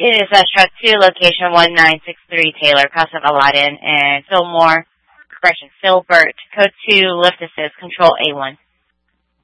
It is truck 2, location 1963 Taylor, Cross of Aladdin, and Philbert, code 2, lift assist, control A1.